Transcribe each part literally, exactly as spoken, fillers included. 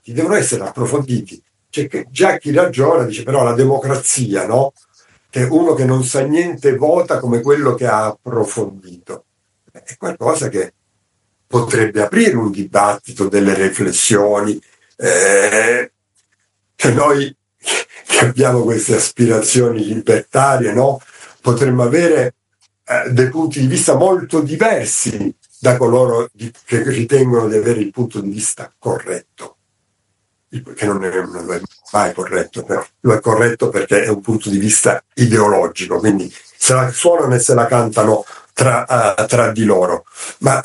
dati devono essere approfonditi. C'è che già chi ragiona dice però la democrazia, no? Che uno che non sa niente vota come quello che ha approfondito. È qualcosa che potrebbe aprire un dibattito, delle riflessioni, eh, che noi che abbiamo queste aspirazioni libertarie, no? Potremmo avere eh, dei punti di vista molto diversi da coloro di, che ritengono di avere il punto di vista corretto, che non è, non è mai corretto, però lo è corretto perché è un punto di vista ideologico, quindi se la suonano e se la cantano tra, uh, tra di loro. Ma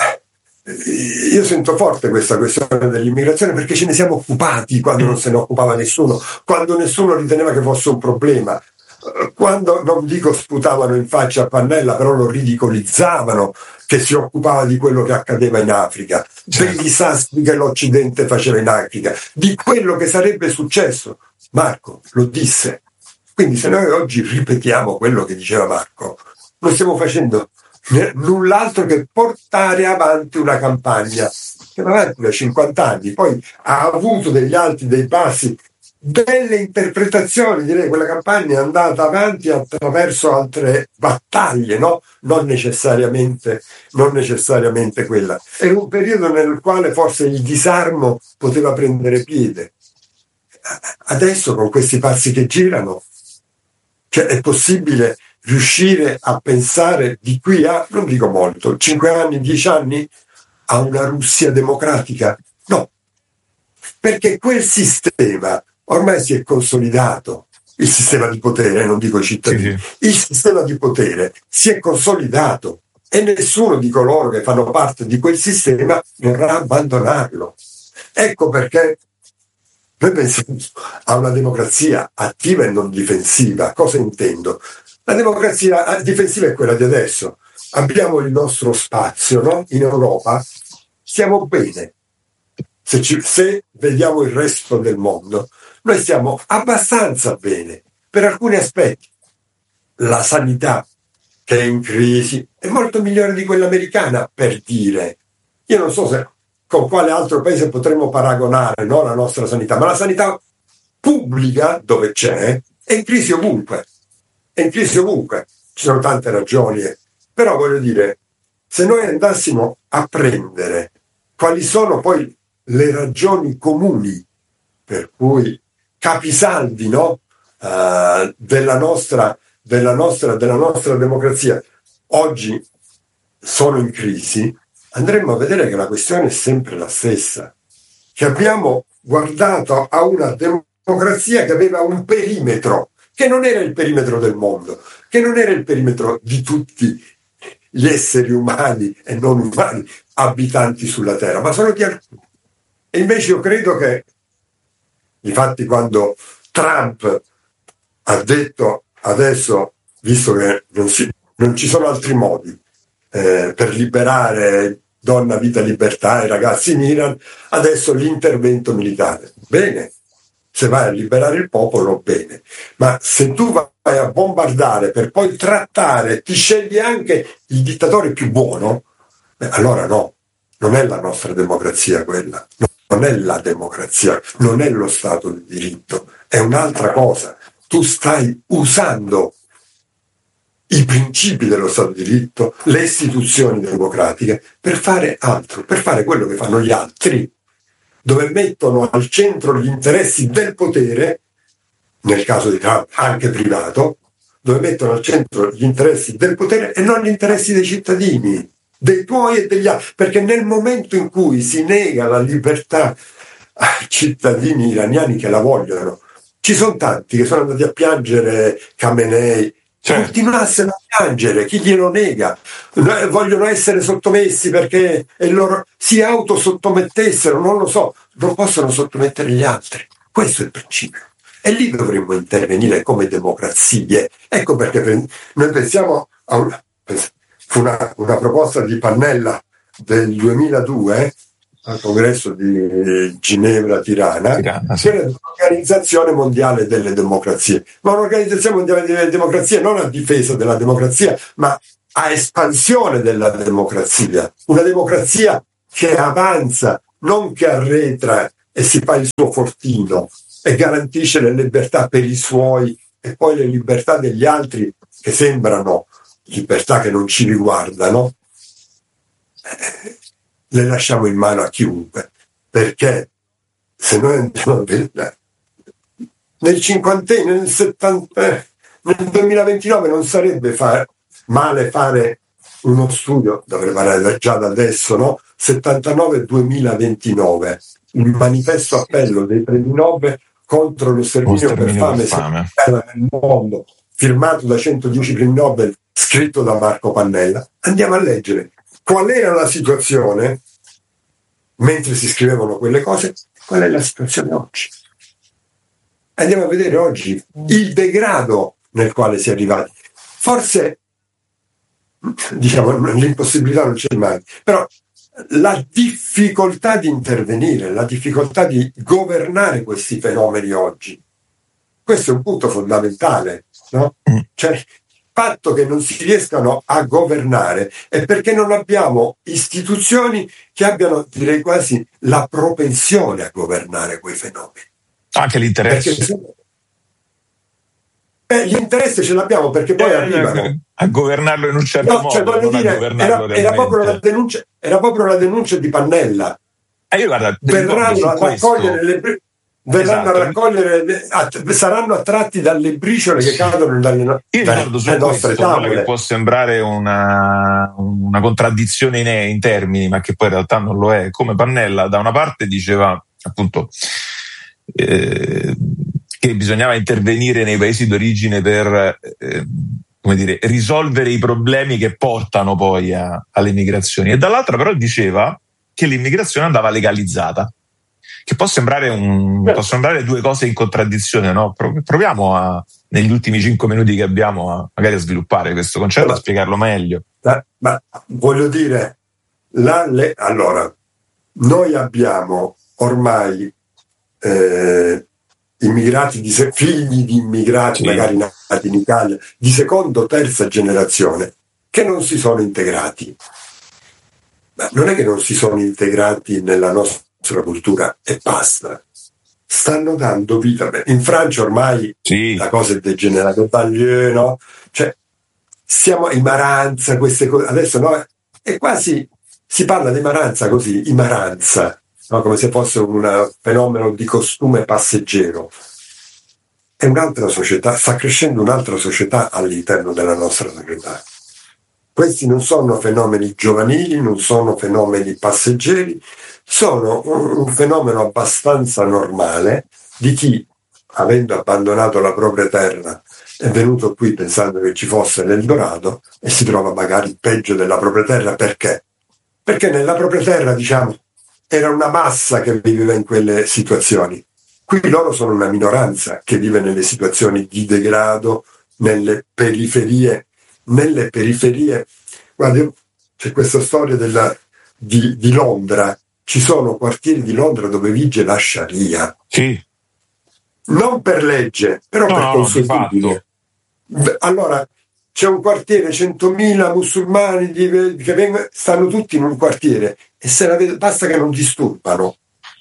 io sento forte questa questione dell'immigrazione perché ce ne siamo occupati quando non se ne occupava nessuno, quando nessuno riteneva che fosse un problema, quando, non dico sputavano in faccia a Pannella, però lo ridicolizzavano che si occupava di quello che accadeva in Africa, dei disastri che l'Occidente faceva in Africa, di quello che sarebbe successo. Marco lo disse. Quindi se noi oggi ripetiamo quello che diceva Marco, non stiamo facendo null'altro che portare avanti una campagna che va avanti da cinquanta anni, poi ha avuto degli alti, dei bassi, delle interpretazioni, direi. Quella campagna è andata avanti attraverso altre battaglie, no? Non necessariamente, non necessariamente quella. Era un periodo nel quale forse il disarmo poteva prendere piede. Adesso con questi passi che girano, cioè è possibile riuscire a pensare di qui a, non dico molto, cinque anni, dieci anni, a una Russia democratica? No, perché quel sistema ormai si è consolidato, il sistema di potere, non dico i cittadini, sì, sì. Il sistema di potere si è consolidato e nessuno di coloro che fanno parte di quel sistema vorrà abbandonarlo. Ecco perché noi pensiamo a una democrazia attiva e non difensiva. Cosa intendo? La democrazia difensiva è quella di adesso. Abbiamo il nostro spazio, no? In Europa stiamo bene. Se, ci, se vediamo il resto del mondo, noi stiamo abbastanza bene per alcuni aspetti. La sanità, che è in crisi, è molto migliore di quella americana, per dire. Io non so se con quale altro paese potremmo paragonare, no, la nostra sanità, ma la sanità pubblica, dove c'è, è in crisi ovunque. È in crisi ovunque. Ci sono tante ragioni, eh. Però voglio dire, se noi andassimo a prendere quali sono poi le ragioni comuni per cui capisaldi, no, uh, della nostra della nostra della nostra democrazia oggi sono in crisi, andremo a vedere che la questione è sempre la stessa, che abbiamo guardato a una democrazia che aveva un perimetro che non era il perimetro del mondo, che non era il perimetro di tutti gli esseri umani e non umani abitanti sulla terra, ma solo di alcuni. E invece io credo che, infatti, quando Trump ha detto adesso, visto che non, si, non ci sono altri modi eh, per liberare donna, vita, libertà e ragazzi in Iran, adesso l'intervento militare. Bene, se vai a liberare il popolo, bene. Ma se tu vai a bombardare per poi trattare, ti scegli anche il dittatore più buono, beh, allora no, non è la nostra democrazia quella. Non è la democrazia, non è lo Stato di diritto, è un'altra cosa. Tu stai usando i principi dello Stato di diritto, le istituzioni democratiche, per fare altro, per fare quello che fanno gli altri, dove mettono al centro gli interessi del potere, nel caso di Trump anche privato, dove mettono al centro gli interessi del potere e non gli interessi dei cittadini, dei tuoi e degli altri, perché nel momento in cui si nega la libertà ai cittadini iraniani che la vogliono, ci sono tanti che sono andati a piangere Khamenei, cioè, continuassero a piangere, chi glielo nega? Vogliono essere sottomessi perché e loro si autosottomettessero, non lo so, non possono sottomettere gli altri. Questo è il principio. E lì dovremmo intervenire come democrazie. Ecco perché noi pensiamo a una, fu una, una proposta di Pannella del duemiladue al congresso di Ginevra Tirana, Tirana sì. Che era l'Organizzazione Mondiale delle Democrazie, ma un'Organizzazione Mondiale delle Democrazie non a difesa della democrazia, ma a espansione della democrazia, una democrazia che avanza, non che arretra e si fa il suo fortino e garantisce le libertà per i suoi e poi le libertà degli altri che sembrano libertà che non ci riguardano, eh, le lasciamo in mano a chiunque, perché se noi andiamo a vedere nel cinquantennio, nel settanta, nel duemilaventinove non sarebbe fa- male fare uno studio, dovrei fare già da adesso, no? settantanove duemilaventinove, il manifesto appello dei premi Nobel contro lo sterminio per fame, fame. nel mondo, firmato da centodieci premi Nobel, scritto da Marco Pannella. Andiamo a leggere qual era la situazione mentre si scrivevano quelle cose, qual è la situazione oggi. Andiamo a vedere oggi il degrado nel quale si è arrivati. Forse, diciamo, l'impossibilità non c'è mai, però la difficoltà di intervenire, la difficoltà di governare questi fenomeni oggi, questo è un punto fondamentale, no? Cioè, il fatto che non si riescano a governare è perché non abbiamo istituzioni che abbiano, direi quasi, la propensione a governare quei fenomeni. Anche l'interesse. Perché, eh, l'interesse ce l'abbiamo perché poi eh, arrivano a governarlo in un certo no, modo, cioè, voglio non dire, a governarlo era, era, proprio la denuncia, era proprio la denuncia di Pannella. Eh, io, guarda, verranno a raccogliere le bri- verranno esatto. a raccogliere le, att- saranno attratti dalle briciole che cadono dalle, no- io dalle, ricordo su dalle questo, nostre tavole. Che può sembrare una, una contraddizione in, in termini, ma che poi in realtà non lo è. Come Pannella da una parte diceva appunto eh, che bisognava intervenire nei paesi d'origine per eh, come dire, risolvere i problemi che portano poi a, alle migrazioni, e dall'altra però diceva che l'immigrazione andava legalizzata, che può sembrare, un, può sembrare due cose in contraddizione, no? Proviamo a, negli ultimi cinque minuti che abbiamo a, magari a sviluppare questo concetto, ma, a spiegarlo meglio. Ma, ma voglio dire, la, le, allora, noi abbiamo ormai eh, immigrati di se- figli di immigrati, sì, magari nati in Italia di seconda o terza generazione, che non si sono integrati. Ma non è che non si sono integrati nella nostra cultura e basta. Stanno dando vita. In Francia ormai sì, la cosa è degenerata, no? Cioè, siamo in Maranza, queste cose. Adesso no, è quasi, si parla di Maranza così, in Maranza, no? Come se fosse un fenomeno di costume passeggero. È un'altra società, sta crescendo un'altra società all'interno della nostra società. Questi non sono fenomeni giovanili, non sono fenomeni passeggeri, sono un, un fenomeno abbastanza normale di chi, avendo abbandonato la propria terra, è venuto qui pensando che ci fosse l'Eldorado e si trova magari peggio della propria terra. Perché? Perché nella propria terra, diciamo, era una massa che viveva in quelle situazioni. Qui loro sono una minoranza che vive nelle situazioni di degrado, nelle periferie. Nelle periferie, guarda, c'è questa storia della, di, di Londra, ci sono quartieri di Londra dove vige la Sharia, sì, non per legge, però no, per consuetudine. Allora c'è un quartiere, centomila musulmani di, che vengono, stanno tutti in un quartiere e se la vedo, basta che non disturbano,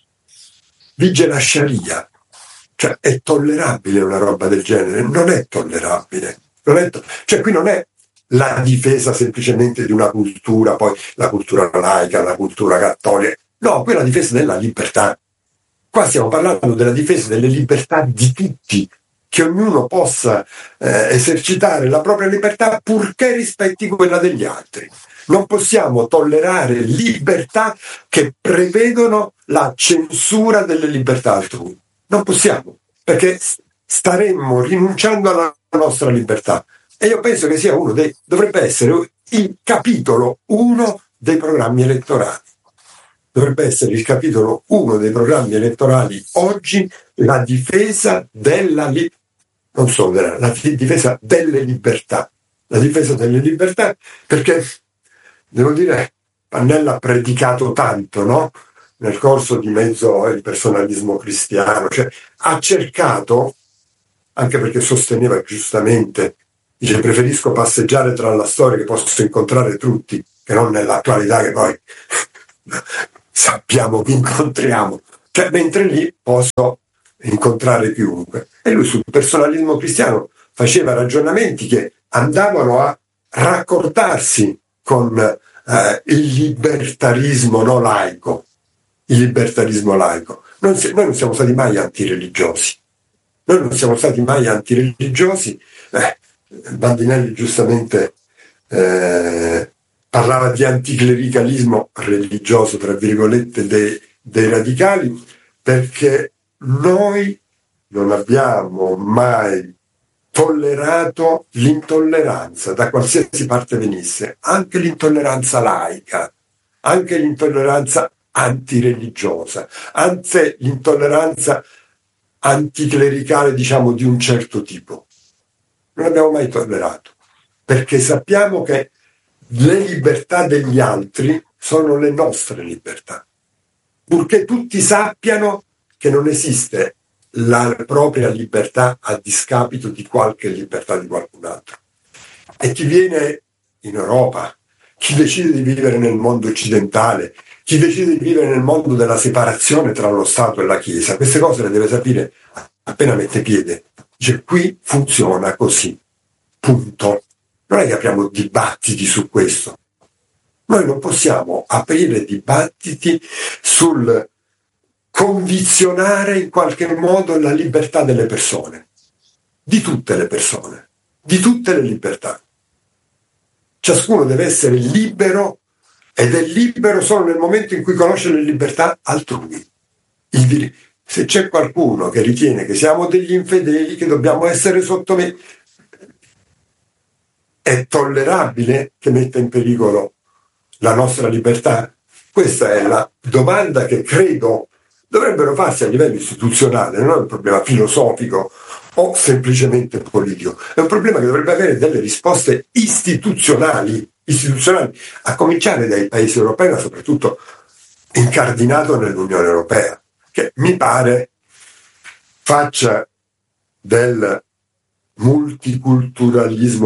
vige la Sharia. Cioè, è tollerabile una roba del genere? Non è tollerabile. Non è to- cioè qui non è la difesa semplicemente di una cultura, poi la cultura laica, la cultura cattolica. No, qui è la difesa della libertà. Qua stiamo parlando della difesa delle libertà di tutti, che ognuno possa eh, esercitare la propria libertà purché rispetti quella degli altri. Non possiamo tollerare libertà che prevedono la censura delle libertà altrui. Non possiamo, perché staremmo rinunciando alla nostra libertà. E io penso che sia uno dei, dovrebbe essere il capitolo uno dei programmi elettorali. Dovrebbe essere il capitolo uno dei programmi elettorali oggi, la difesa della libertà, non solo della, la difesa delle libertà. La difesa delle libertà, perché, devo dire, Pannella ha predicato tanto, no? Nel corso di mezzo il personalismo cristiano, cioè ha cercato, anche perché sosteneva giustamente, dice preferisco passeggiare tra la storia che posso incontrare tutti, che non nell'attualità che poi sappiamo che incontriamo, Cioè, mentre lì posso incontrare chiunque. E lui sul personalismo cristiano faceva ragionamenti che andavano a raccordarsi con eh, il libertarismo no laico. Il libertarismo laico. Non si, noi non siamo stati mai antireligiosi. Noi non siamo stati mai antireligiosi. Eh, Bandinelli giustamente eh, parlava di anticlericalismo religioso, tra virgolette, dei, dei radicali, perché noi non abbiamo mai tollerato l'intolleranza da qualsiasi parte venisse, anche l'intolleranza laica, anche l'intolleranza antireligiosa, anzi l'intolleranza anticlericale, diciamo, di un certo tipo. Non abbiamo mai tollerato, perché sappiamo che le libertà degli altri sono le nostre libertà, purché tutti sappiano che non esiste la propria libertà a discapito di qualche libertà di qualcun altro. E chi viene in Europa, chi decide di vivere nel mondo occidentale, chi decide di vivere nel mondo della separazione tra lo Stato e la Chiesa, queste cose le deve sapere appena mette piede. Dice, qui funziona così, punto. Non è che apriamo dibattiti su questo. Noi non possiamo aprire dibattiti sul condizionare in qualche modo la libertà delle persone, di tutte le persone, di tutte le libertà. Ciascuno deve essere libero, ed è libero solo nel momento in cui conosce le libertà altrui. Il dir- se c'è qualcuno che ritiene che siamo degli infedeli, che dobbiamo essere sottomessi, è tollerabile che metta in pericolo la nostra libertà? Questa è la domanda che credo dovrebbero farsi a livello istituzionale, non è un problema filosofico o semplicemente politico, è un problema che dovrebbe avere delle risposte istituzionali, istituzionali, a cominciare dai paesi europei, ma soprattutto incardinato nell'Unione Europea, che mi pare faccia del multiculturalismo,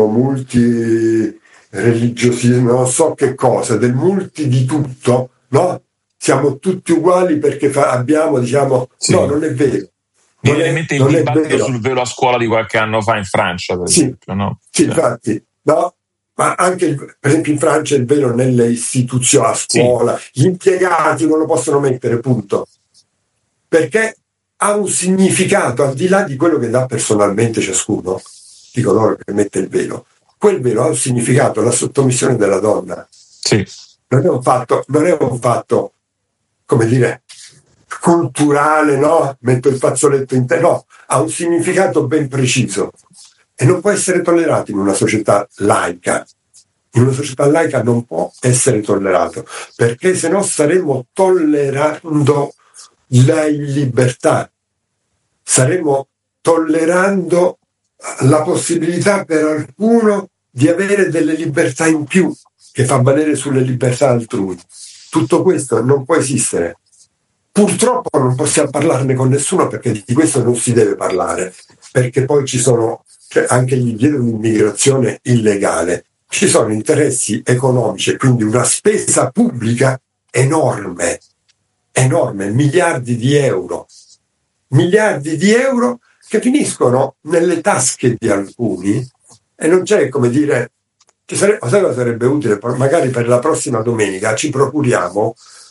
multireligiosismo, non so che cosa, del multi di tutto, no? Siamo tutti uguali perché fa, abbiamo, diciamo, sì. No, non è vero. Mi viene in mente il dibattito sul velo a scuola di qualche anno fa in Francia, per sì, esempio, no? Sì, cioè. Infatti, no? Ma anche, per esempio, in Francia il velo nelle istituzioni, a scuola, sì. Gli impiegati non lo possono mettere, punto. Perché ha un significato, al di là di quello che dà personalmente ciascuno, di coloro che mette il velo. Quel velo ha un significato, la sottomissione della donna. Sì. Non è un fatto, non è un fatto, come dire, culturale, no? Metto il fazzoletto in te, no, ha un significato ben preciso e non può essere tollerato in una società laica. In una società laica non può essere tollerato, perché se no staremmo tollerando la illibertà, saremmo tollerando la possibilità per alcuno di avere delle libertà in più che fa valere sulle libertà altrui. Tutto questo non può esistere. Purtroppo non possiamo parlarne con nessuno, perché di questo non si deve parlare, perché poi ci sono, cioè anche dietro un'immigrazione illegale, ci sono interessi economici e quindi una spesa pubblica enorme, enorme, miliardi di euro, miliardi di euro che finiscono nelle tasche di alcuni e non c'è, come dire, ci sarebbe, sai cosa sarebbe utile? Magari per la prossima domenica ci procuriamo,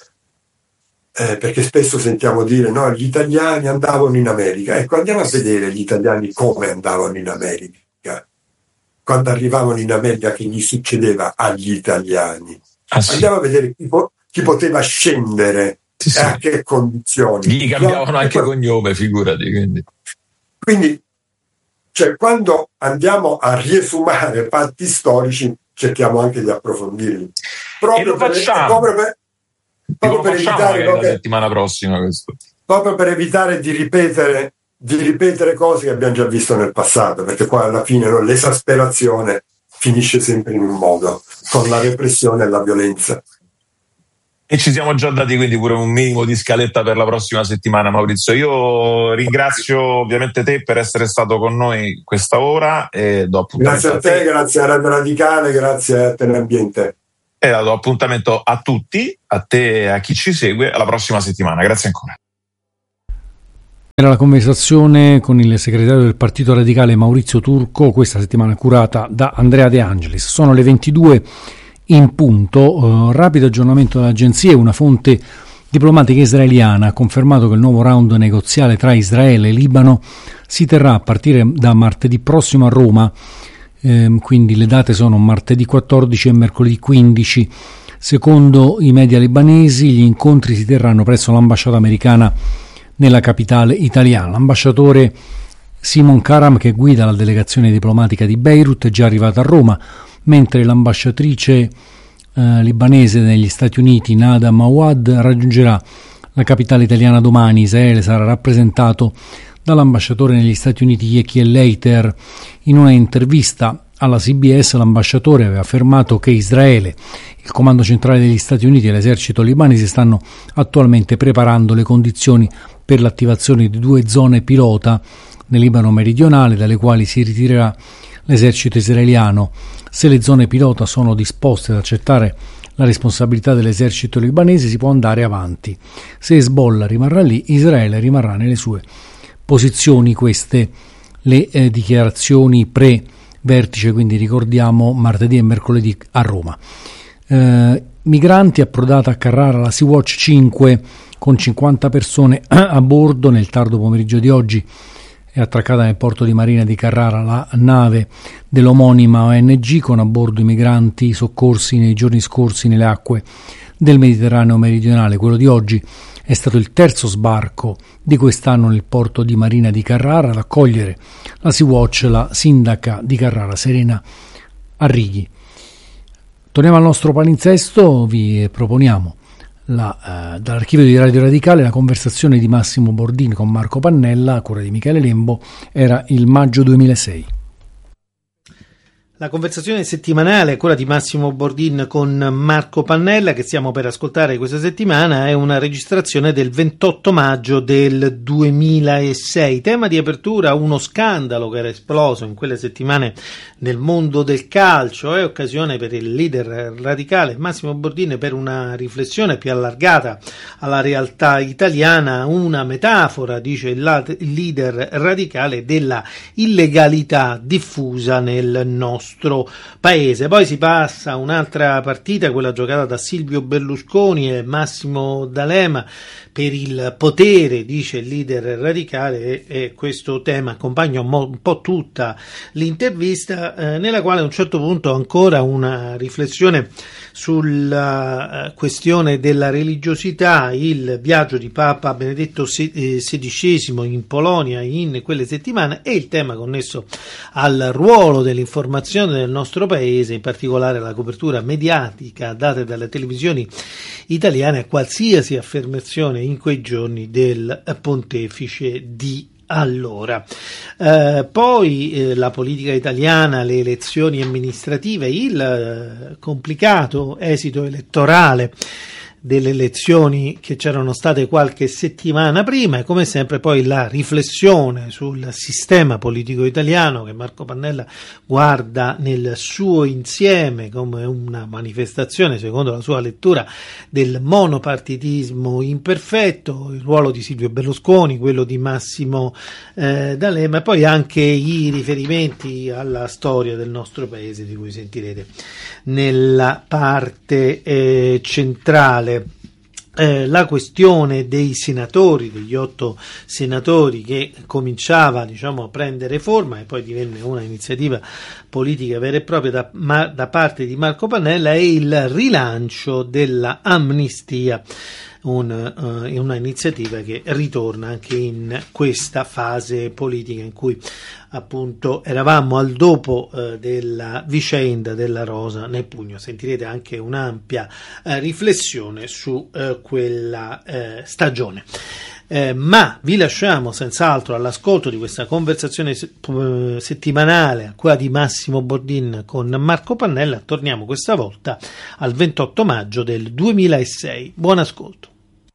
eh, perché spesso sentiamo dire no, gli italiani andavano in America. Ecco, andiamo a vedere gli italiani come andavano in America, quando arrivavano in America, che gli succedeva agli italiani. Ah, sì. Andiamo a vedere chi, po- chi poteva scendere sì, sì. e a che condizioni. Gli cambiavano no? anche poi, cognome, figurati. Quindi, quindi cioè, quando andiamo a riesumare fatti storici, cerchiamo anche di approfondirli. Proprio e lo per, facciamo. Proprio per, proprio per evitare no, la che, settimana prossima questo. Proprio per evitare di ripetere di ripetere cose che abbiamo già visto nel passato, perché poi alla fine no, l'esasperazione finisce sempre in un modo, con la repressione e la violenza. E ci siamo già dati quindi pure un minimo di scaletta per la prossima settimana, Maurizio. Io ringrazio ovviamente te per essere stato con noi questa ora e do appuntamento grazie a te, a te. Grazie a Radio Radicale, grazie a Telambiente. E do appuntamento a tutti, a te e a chi ci segue, alla prossima settimana. Grazie ancora. Era la conversazione con il segretario del Partito Radicale Maurizio Turco, questa settimana curata da Andrea De Angelis. Sono le ventidue in punto. Uh, rapido aggiornamento dell'agenzia. Una fonte diplomatica israeliana ha confermato che il nuovo round negoziale tra Israele e Libano si terrà a partire da martedì prossimo a Roma, ehm, quindi le date sono martedì quattordici e mercoledì quindici. Secondo i media libanesi gli incontri si terranno presso l'ambasciata americana nella capitale italiana. L'ambasciatore Simon Karam, che guida la delegazione diplomatica di Beirut, è già arrivato a Roma, mentre l'ambasciatrice eh, libanese negli Stati Uniti, Nada Mawad, raggiungerà la capitale italiana domani. Israele sarà rappresentato dall'ambasciatore negli Stati Uniti Yechiel Leiter. In una intervista alla C B S l'ambasciatore aveva affermato che Israele, il comando centrale degli Stati Uniti e l'esercito libanese stanno attualmente preparando le condizioni per l'attivazione di due zone pilota nel Libano meridionale, dalle quali si ritirerà l'esercito israeliano. Se le zone pilota sono disposte ad accettare la responsabilità dell'esercito libanese, si può andare avanti. Se Hezbollah rimarrà lì, Israele rimarrà nelle sue posizioni. Queste le eh, dichiarazioni pre-vertice, quindi ricordiamo martedì e mercoledì a Roma. Eh, migranti approdata a Carrara la Sea-Watch cinque con cinquanta persone a bordo. Nel tardo pomeriggio di oggi è attraccata nel porto di Marina di Carrara la nave dell'omonima O N G con a bordo i migranti soccorsi nei giorni scorsi nelle acque del Mediterraneo meridionale. Quello di oggi è stato il terzo sbarco di quest'anno nel porto di Marina di Carrara. Ad accogliere la Sea-Watch la sindaca di Carrara Serena Arrighi. Torniamo al nostro palinsesto, vi proponiamo la, eh, dall'archivio di Radio Radicale la conversazione di Massimo Bordin con Marco Pannella, a cura di Michele Lembo. Era il maggio duemilasei. La conversazione settimanale a cura di Massimo Bordin con Marco Pannella, che stiamo per ascoltare questa settimana, è una registrazione del ventotto maggio del duemilasei. Tema di apertura: uno scandalo che era esploso in quelle settimane nel mondo del calcio. È occasione per il leader radicale Massimo Bordin per una riflessione più allargata alla realtà italiana, una metafora, dice il leader radicale, della illegalità diffusa nel nostro nostro paese. Poi si passa a un'altra partita, quella giocata da Silvio Berlusconi e Massimo D'Alema per il potere, dice il leader radicale, e, e questo tema accompagna un, mo, un po' tutta l'intervista, eh, nella quale a un certo punto ancora una riflessione sulla uh, questione della religiosità, il viaggio di Papa Benedetto sedicesimo in Polonia in quelle settimane e il tema connesso al ruolo dell'informazione nel nostro paese, in particolare la copertura mediatica data dalle televisioni italiane a qualsiasi affermazione in quei giorni del pontefice di allora. Eh, poi eh, la politica italiana, le elezioni amministrative, il eh, complicato esito elettorale delle elezioni che c'erano state qualche settimana prima, e come sempre poi la riflessione sul sistema politico italiano che Marco Pannella guarda nel suo insieme come una manifestazione, secondo la sua lettura, del monopartitismo imperfetto, il ruolo di Silvio Berlusconi, quello di Massimo eh, D'Alema, e poi anche i riferimenti alla storia del nostro paese, di cui sentirete nella parte eh, centrale. Eh, la questione dei senatori, degli otto senatori, che cominciava, diciamo, a prendere forma e poi divenne una iniziativa politica vera e propria da, ma, da parte di Marco Pannella, e il rilancio della amnistia, un, uh, una iniziativa che ritorna anche in questa fase politica in cui appunto eravamo al dopo uh, della vicenda della rosa nel pugno. Sentirete anche un'ampia uh, riflessione su uh, quella uh, stagione. Eh, ma vi lasciamo senz'altro all'ascolto di questa conversazione se- settimanale a quella di Massimo Bordin con Marco Pannella. Torniamo questa volta al ventotto maggio del duemilasei. Buon ascolto.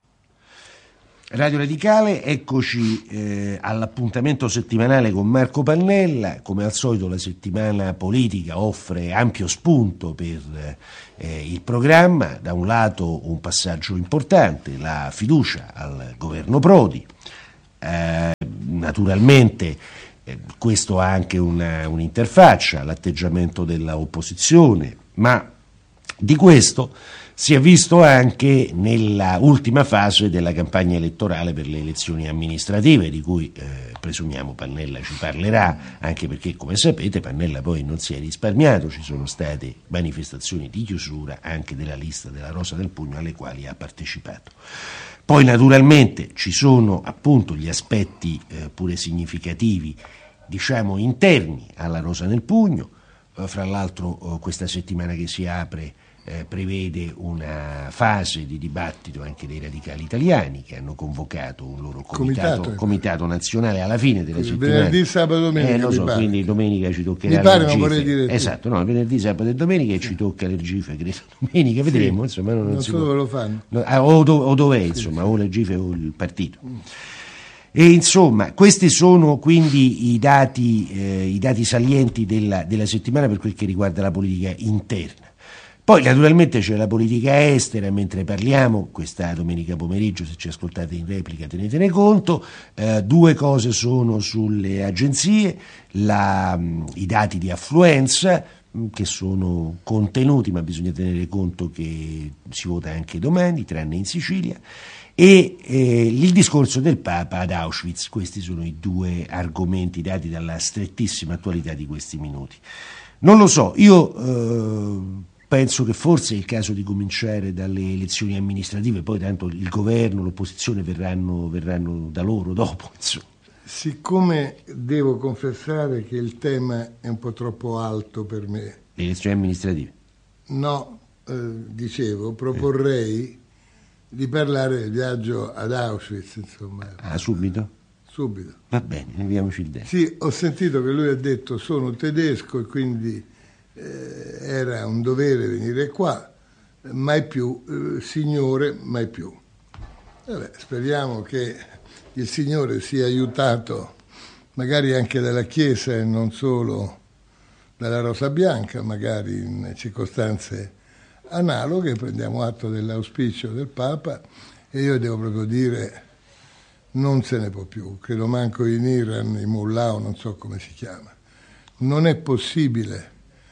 Radio Radicale, eccoci eh, all'appuntamento settimanale con Marco Pannella. Come al solito la settimana politica offre ampio spunto per eh, il programma. Da un lato un passaggio importante, la fiducia al governo Prodi, Eh, naturalmente eh, questo ha anche una, un'interfaccia, l'atteggiamento della opposizione, ma di questo si è visto anche nella ultima fase della campagna elettorale per le elezioni amministrative, di cui eh, presumiamo Pannella ci parlerà, anche perché, come sapete, Pannella poi non si è risparmiato, ci sono state manifestazioni di chiusura anche della lista della Rosa del Pugno alle quali ha partecipato. Poi naturalmente ci sono appunto gli aspetti eh, pure significativi, diciamo interni alla Rosa del Pugno, eh, fra l'altro eh, questa settimana che si apre Eh, prevede una fase di dibattito anche dei radicali italiani che hanno convocato un loro comitato, comitato, comitato nazionale alla fine della settimana. Venerdì, sabato, domenica. Eh, lo so, quindi domenica ci toccherà. Mi pare, non vorrei dire. Esatto, no, venerdì, sabato e domenica, sì. Ci tocca l'Ergife, credo domenica, vedremo. Sì. Insomma, non, non, non si so può. dove lo fanno. No, ah, o, do, o dov'è, insomma, sì. O l'Ergife o il partito. Mm. E insomma, questi sono quindi i dati, eh, i dati salienti della, della settimana per quel che riguarda la politica interna. Poi naturalmente c'è la politica estera, mentre parliamo, questa domenica pomeriggio, se ci ascoltate in replica tenetene conto, eh, due cose sono sulle agenzie, la, i dati di affluenza, che sono contenuti, ma bisogna tenere conto che si vota anche domani, tranne in Sicilia, e eh, il discorso del Papa ad Auschwitz. Questi sono i due argomenti dati dalla strettissima attualità di questi minuti. Non lo so, io eh, penso che forse è il caso di cominciare dalle elezioni amministrative, poi tanto il governo, l'opposizione verranno, verranno da loro dopo. Insomma. Siccome devo confessare che il tema è un po' troppo alto per me. Le elezioni amministrative? No, eh, dicevo, proporrei eh. di parlare del viaggio ad Auschwitz, insomma. Ah, subito? Subito. Va bene, enviamoci il dentro. Sì, ho sentito che lui ha detto sono tedesco e quindi eh, era un dovere venire qua, mai più, eh, signore, mai più. Vabbè, speriamo che il Signore sia aiutato magari anche dalla Chiesa e non solo dalla Rosa Bianca, magari in circostanze analoghe. Prendiamo atto dell'auspicio del Papa e io devo proprio dire non se ne può più, credo manco in Iran, in Mullah, non so come si chiama. Non è possibile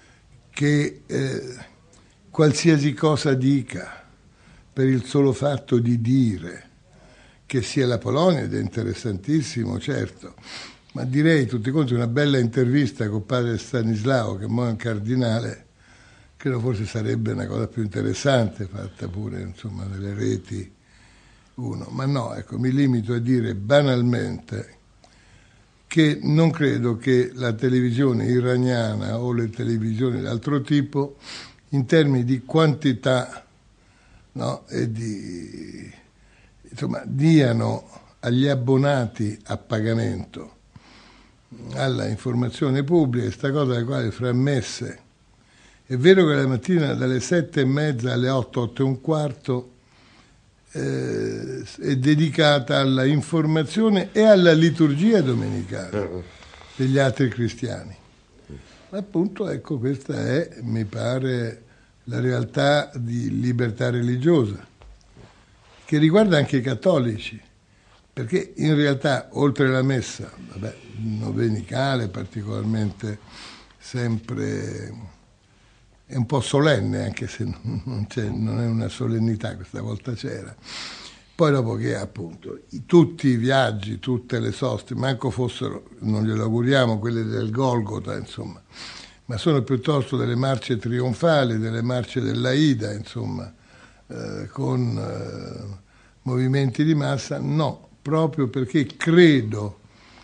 che eh, qualsiasi cosa dica per il solo fatto di dire che sia la Polonia, ed è interessantissimo, certo, ma direi tutti quanti una bella intervista con padre Stanislao, che mo è un cardinale, credo forse sarebbe una cosa più interessante, fatta pure insomma nelle reti uno. Ma no, ecco, mi limito a dire banalmente che non credo che la televisione iraniana o le televisioni d'altro tipo, in termini di quantità, no, e di insomma, diano agli abbonati a pagamento alla informazione pubblica questa cosa alla quale fra messe. È vero che la mattina dalle sette e mezza alle otto, otto e un quarto eh, è dedicata alla informazione e alla liturgia domenicale degli altri cristiani. Ma appunto, ecco, questa è, mi pare, la realtà di libertà religiosa, che riguarda anche i cattolici, perché in realtà oltre alla messa, vabbè, domenicale particolarmente sempre è un po' solenne, anche se non, c'è, non è una solennità, questa volta c'era. Poi dopo che appunto tutti i viaggi, tutte le soste, manco fossero, non glielo auguriamo, quelle del Golgota, insomma, ma sono piuttosto delle marce trionfali, delle marce dell'Aida, insomma, Eh, con eh, movimenti di massa, no, proprio perché credo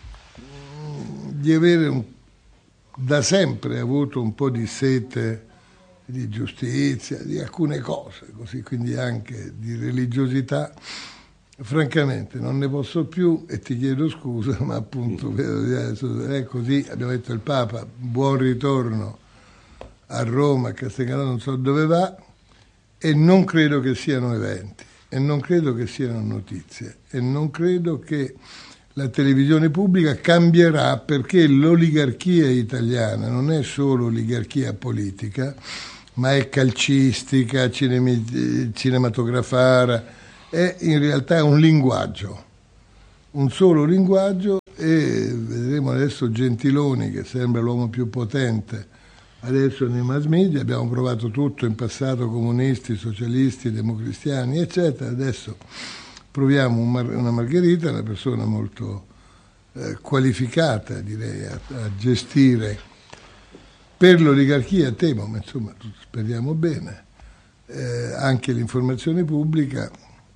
mh, di avere un, da sempre avuto un po' di sete di giustizia, di alcune cose, così, quindi anche di religiosità. Francamente non ne posso più e ti chiedo scusa, ma appunto è così, abbiamo detto il Papa, buon ritorno a Roma, a Castellammare, non so dove va, e non credo che siano eventi, e non credo che siano notizie, e non credo che la televisione pubblica cambierà, perché l'oligarchia italiana non è solo oligarchia politica, ma è calcistica, cinemi, cinematografara, è in realtà un linguaggio, un solo linguaggio, e vedremo adesso Gentiloni, che sembra l'uomo più potente adesso nei mass media. Abbiamo provato tutto in passato, comunisti, socialisti, democristiani, eccetera. Adesso proviamo un Mar- una Margherita, una persona molto eh, qualificata, direi, a, a gestire per l'oligarchia, temo, ma insomma speriamo bene, eh, anche l'informazione pubblica.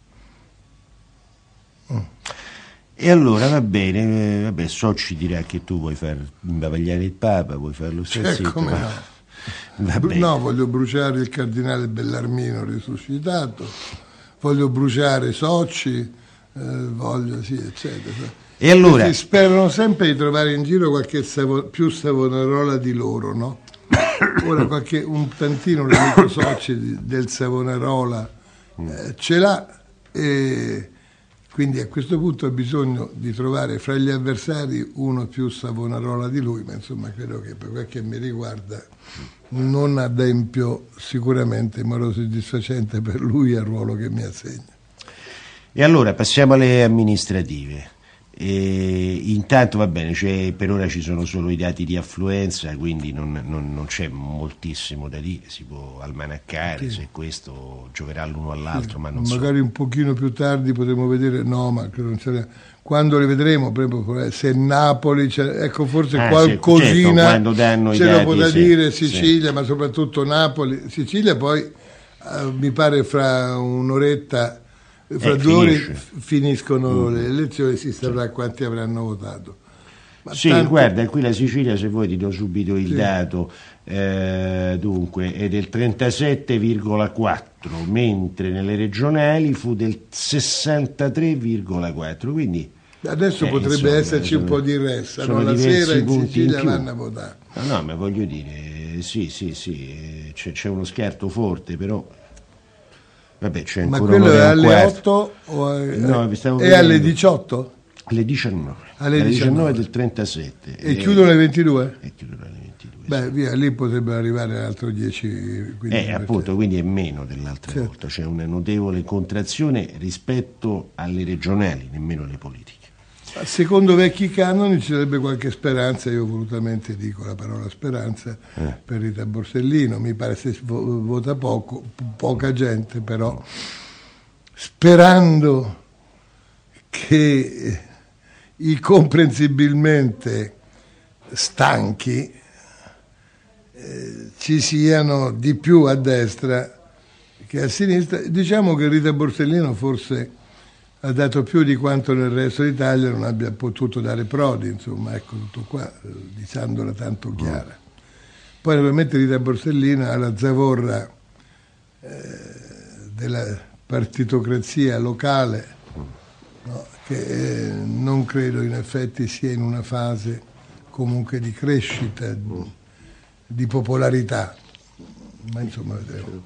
Mm. E allora va bene, eh, vabbè, Socci dirà che tu vuoi far imbavagliare il Papa, vuoi fare lo stesso. Cioè, come ma... no? No, voglio bruciare il cardinale Bellarmino risuscitato, voglio bruciare Socci, eh, voglio, sì, eccetera. E allora? Questi sperano sempre di trovare in giro qualche savo, più Savonarola di loro, no? Ora qualche, un tantino l'amico Socci di, del Savonarola eh, ce l'ha, e quindi a questo punto ha bisogno di trovare fra gli avversari uno più Savonarola di lui, ma insomma credo che per quel che mi riguarda non adempio sicuramente in modo soddisfacente per lui al ruolo che mi assegna. E allora passiamo alle amministrative. E intanto va bene, cioè, per ora ci sono solo i dati di affluenza, quindi non, non, non c'è moltissimo da dire, si può almanaccare sì. se questo gioverà l'uno all'altro, sì, ma non magari so. Un pochino più tardi potremo vedere, no, ma non c'è, quando le vedremo, per esempio, se Napoli, ecco, forse ah, qualcosina certo, danno ce lo potrà sì, dire Sicilia, sì. ma soprattutto Napoli. Sicilia poi eh, mi pare fra un'oretta, fra eh, due ore mm. finiscono le elezioni, si saprà sì. quanti avranno votato. Ma sì, tanto... guarda, qui la Sicilia, se vuoi ti do subito il sì. dato, eh, dunque è del trentasette virgola quattro, mentre nelle regionali fu del sessantatré virgola quattro, quindi adesso eh, potrebbe insomma, esserci sono, un po' di ressa, no? La sera in Sicilia in vanno a votare. No, no, ma voglio dire, sì, sì, sì, c'è, c'è uno schiarto forte, però vabbè, c'è ancora. Ma quello è alle quarto. otto o è, no, vi stavo è vedendo. alle diciotto? Alle diciannove. Alle alle diciannove. diciannove del trentasette. E, e chiudono alle ventidue? E chiudono alle ventidue. Beh, sì. via, lì potrebbero arrivare all'altro dieci quindici. Eh, appunto, quindi è meno dell'altra certo. volta, c'è una notevole contrazione rispetto alle regionali, nemmeno alle politiche. Secondo vecchi canoni ci sarebbe qualche speranza, io volutamente dico la parola speranza, eh. per Rita Borsellino, mi pare se vota poco, poca gente, però sperando che i comprensibilmente stanchi eh, ci siano di più a destra che a sinistra. Diciamo che Rita Borsellino forse ha dato più di quanto nel resto d'Italia non abbia potuto dare Prodi, insomma, ecco tutto qua, dicendola tanto chiara. Poi naturalmente Rita Borsellino ha la zavorra eh, della partitocrazia locale, no? Che eh, non credo in effetti sia in una fase comunque di crescita, di, di popolarità, ma insomma vedremo.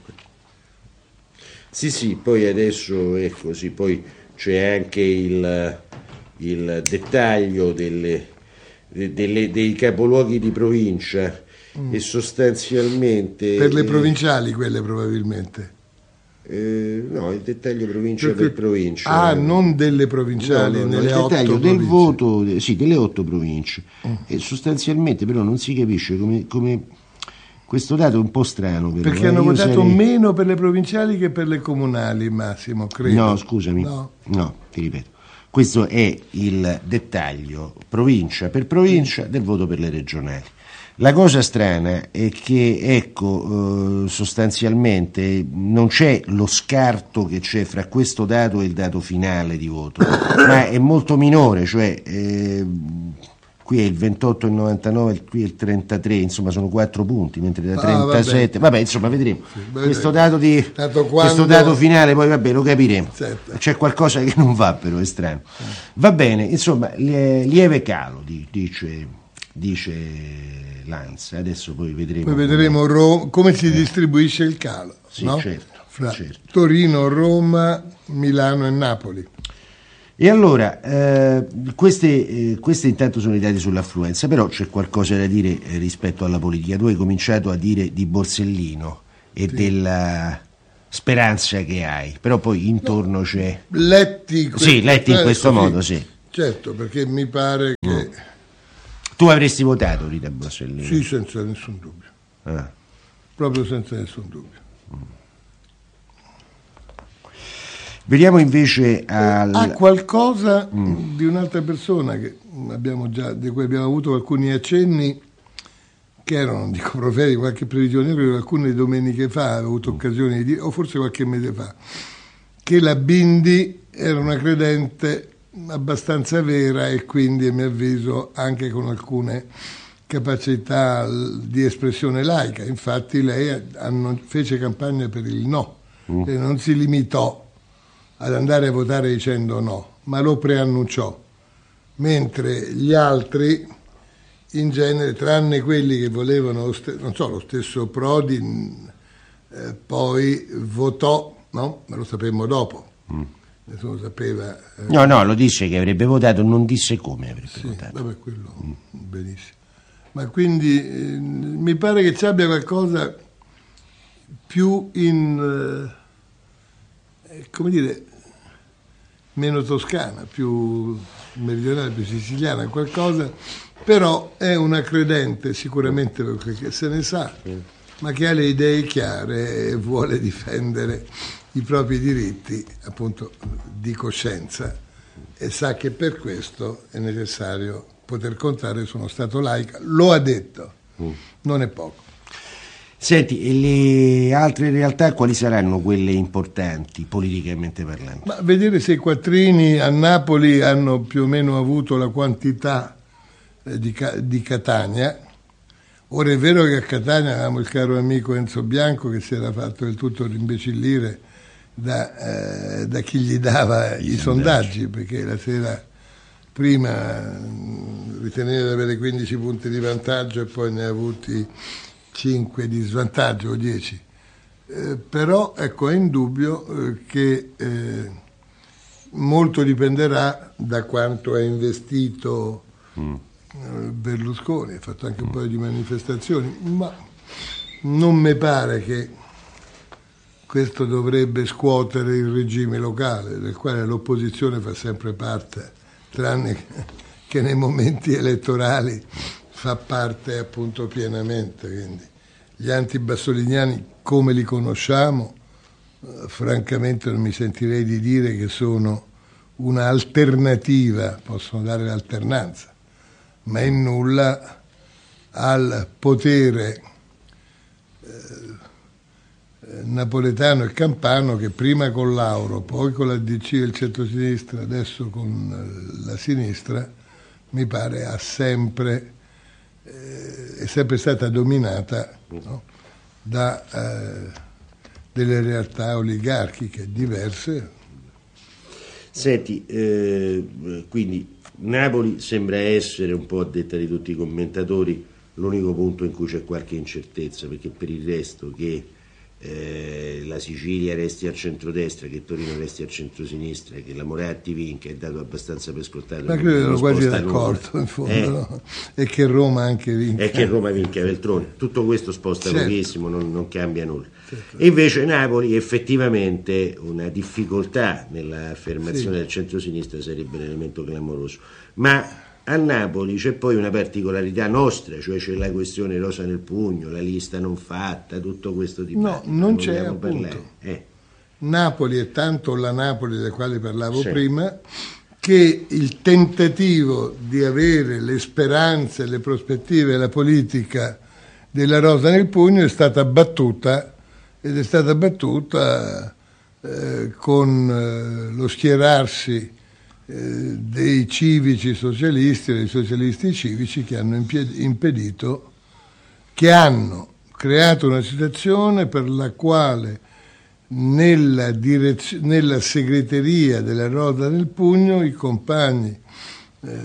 Sì, sì, poi adesso è così, poi c'è anche il, il dettaglio delle, delle, dei capoluoghi di provincia mm. e sostanzialmente... Per le provinciali quelle probabilmente. Eh, no, il dettaglio provincia Perché, per provincia. Ah, non delle provinciali, no, no, nelle no, il dettaglio otto del province. voto, sì, delle otto province. Mm. E sostanzialmente però non si capisce come... come questo dato è un po' strano. Però, Perché eh, hanno votato sarei... meno per le provinciali che per le comunali, Massimo, credo. No, scusami, no, no ti ripeto. Questo è il dettaglio provincia per provincia del voto per le regionali. La cosa strana è che, ecco, eh, sostanzialmente non c'è lo scarto che c'è fra questo dato e il dato finale di voto, ma è molto minore, cioè... Eh, qui è il ventotto e il novantanove, qui è il trentatré, insomma sono quattro punti, mentre da trentasette, ah, vabbè. vabbè insomma vedremo. Sì, questo dato di quando... questo dato finale poi vabbè lo capiremo. Certo. C'è qualcosa che non va però, è strano. Va bene, insomma, lieve calo dice dice Lanza, adesso poi vedremo. Poi vedremo come, Ro- come si distribuisce il calo, sì, no? certo, fra certo. Torino, Roma, Milano e Napoli. E allora, eh, queste, eh, queste intanto sono i dati sull'affluenza, però c'è qualcosa da dire eh, rispetto alla politica. Tu hai cominciato a dire di Borsellino e sì. della speranza che hai, però poi intorno no, c'è... Letti, sì, letti in questo sì. modo, sì. Certo, perché mi pare che... Mm. Tu avresti votato Rita Borsellino? Sì, senza nessun dubbio. Ah. Proprio senza nessun dubbio. Mm. Veniamo invece al... a qualcosa mm. di un'altra persona che abbiamo già, di cui abbiamo avuto alcuni accenni, che erano, non dico profeti, qualche previsione, perché alcune domeniche fa avevo avuto occasione di dire, o forse qualche mese fa, che la Bindi era una credente abbastanza vera e quindi, a mio avviso, anche con alcune capacità di espressione laica. Infatti lei hanno, fece campagna per il no mm. e non si limitò ad andare a votare dicendo no, ma lo preannunciò, mentre gli altri, in genere, tranne quelli che volevano, non so, lo stesso Prodi, eh, poi votò, no? Ma lo sapemmo dopo. Mm. Nessuno sapeva. Eh, no, no, lo disse che avrebbe votato, non disse come avrebbe sì, votato. Vabbè, quello mm. benissimo. Ma quindi eh, mi pare che ci abbia qualcosa più in, eh, come dire, meno toscana, più meridionale, più siciliana, qualcosa, però è una credente sicuramente perché se ne sa, ma che ha le idee chiare e vuole difendere i propri diritti, appunto, di coscienza, e sa che per questo è necessario poter contare su uno Stato laico. Lo ha detto, non è poco. Senti, e le altre realtà quali saranno quelle importanti politicamente parlando? Ma vedere se i quattrini a Napoli hanno più o meno avuto la quantità eh, di, di Catania. Ora è vero che a Catania avevamo il caro amico Enzo Bianco che si era fatto del tutto rimbecillire da, eh, da chi gli dava i, i sondaggi, sondaggi, perché la sera prima riteneva di avere quindici punti di vantaggio e poi ne ha avuti cinque di svantaggio o dieci. Eh, però ecco, è indubbio eh, che eh, molto dipenderà da quanto ha investito mm. eh, Berlusconi. Ha fatto anche un paio di manifestazioni, ma non mi pare che questo dovrebbe scuotere il regime locale, del quale l'opposizione fa sempre parte, tranne che nei momenti elettorali fa parte appunto pienamente. Quindi gli antibassoliniani, come li conosciamo, eh, francamente non mi sentirei di dire che sono un'alternativa, possono dare l'alternanza, ma in nulla al potere eh, napoletano e campano, che prima con Lauro, poi con la D C e il centrosinistra, adesso con la sinistra, mi pare ha sempre eh, è sempre stata dominata, no? da eh, delle realtà oligarchiche diverse. Senti, eh, quindi Napoli sembra essere, un po' a detta di tutti i commentatori, l'unico punto in cui c'è qualche incertezza, perché per il resto che eh, la Sicilia resti al centrodestra, che Torino resti al centrosinistra, che la Moratti vinca è dato abbastanza per scontato. Ma credo ero quasi d'accordo in fondo, eh? no? E che Roma anche vinca. E che Roma vinca Veltroni. Tutto questo sposta certo. pochissimo, non, non cambia nulla. Certo. E invece Napoli effettivamente una difficoltà nell'affermazione sì. del centrosinistra sarebbe l'elemento clamoroso. Ma a Napoli c'è poi una particolarità nostra, cioè c'è la questione rosa nel pugno, la lista non fatta, tutto questo dibattito. No, non c'è appunto. Eh. Napoli è tanto la Napoli del quale parlavo sì. prima, che il tentativo di avere le speranze, le prospettive, la politica della rosa nel pugno è stata battuta, ed è stata battuta eh, con eh, lo schierarsi Eh, dei civici socialisti e dei socialisti civici che hanno impedito, che hanno creato una situazione per la quale nella, direz- nella segreteria della rosa nel pugno i compagni eh,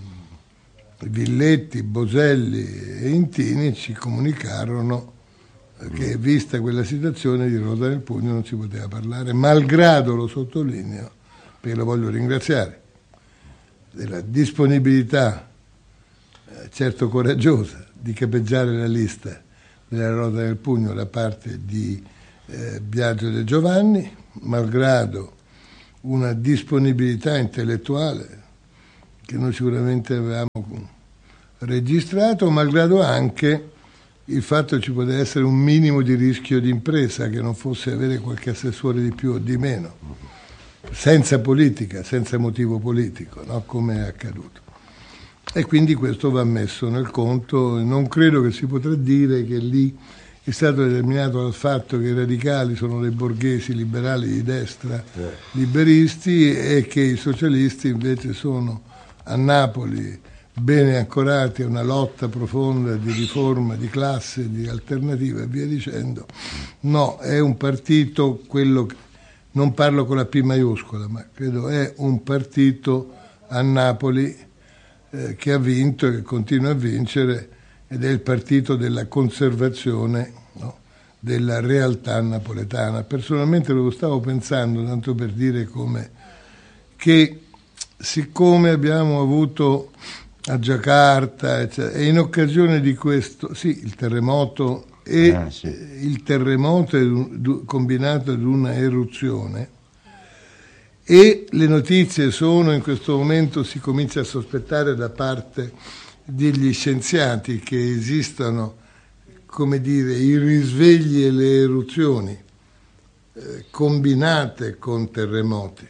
Villetti, Boselli e Intini ci comunicarono che, vista quella situazione, di rosa nel pugno non si poteva parlare, malgrado, lo sottolineo, perché lo voglio ringraziare, della disponibilità eh, certo coraggiosa di capeggiare la lista della rosa del pugno da parte di eh, Biagio De Giovanni, malgrado una disponibilità intellettuale che noi sicuramente avevamo registrato, malgrado anche il fatto che ci potesse essere un minimo di rischio di impresa, che non fosse avere qualche assessore di più o di meno, senza politica, senza motivo politico, no? Come è accaduto. E quindi questo va messo nel conto. Non credo che si potrà dire che lì è stato determinato dal fatto che i radicali sono dei borghesi liberali di destra, liberisti, e che i socialisti invece sono a Napoli bene ancorati a una lotta profonda di riforma, di classe, di alternativa e via dicendo. No, è un partito, quello che, non parlo con la P maiuscola, ma credo è un partito a Napoli eh, che ha vinto e che continua a vincere, ed è il partito della conservazione, no, della realtà napoletana. Personalmente lo stavo pensando, tanto per dire come, che siccome abbiamo avuto a Giacarta, eccetera, e in occasione di questo, sì, il terremoto e ah, sì. il terremoto è un, combinato ad una eruzione, e le notizie sono, in questo momento si comincia a sospettare da parte degli scienziati che esistano, come dire, i risvegli e le eruzioni eh, combinate con terremoti,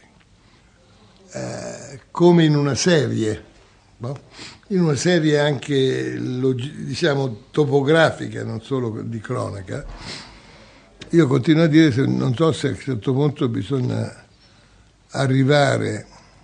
eh, come in una serie, no? In una serie anche, diciamo, topografica, non solo di cronaca. Io continuo a dire, se, non so se a un certo punto bisogna arrivare,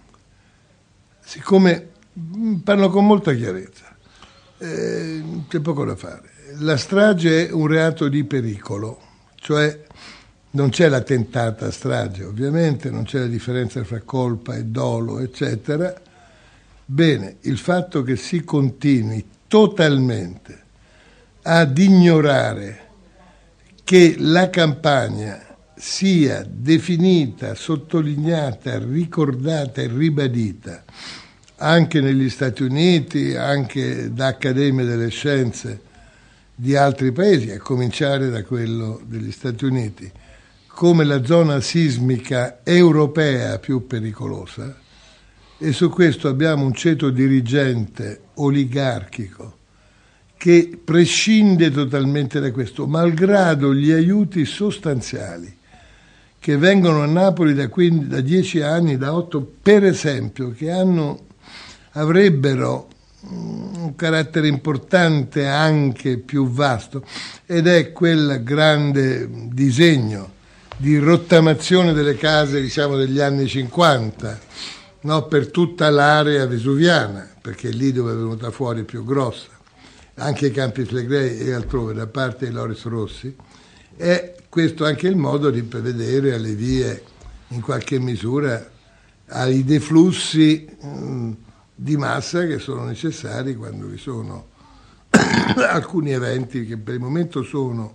siccome parlo con molta chiarezza, eh, c'è poco da fare. La strage è un reato di pericolo, cioè non c'è la tentata strage, ovviamente, non c'è la differenza fra colpa e dolo, eccetera. Bene, il fatto che si continui totalmente ad ignorare che la campagna sia definita, sottolineata, ricordata e ribadita anche negli Stati Uniti, anche da accademie delle scienze di altri paesi, a cominciare da quello degli Stati Uniti, come la zona sismica europea più pericolosa. E su questo abbiamo un ceto dirigente oligarchico che prescinde totalmente da questo, malgrado gli aiuti sostanziali che vengono a Napoli da, quindi, da dieci anni, da otto, per esempio, che hanno, avrebbero un carattere importante, anche più vasto, ed è quel grande disegno di rottamazione delle case, diciamo, degli anni cinquanta, no, per tutta l'area vesuviana, perché è lì dove è venuta fuori più grossa, anche i Campi Flegrei e altrove, da parte di Loris Rossi. È questo anche il modo di prevedere alle vie, in qualche misura, ai deflussi mh, di massa che sono necessari quando vi sono alcuni eventi che per il momento sono,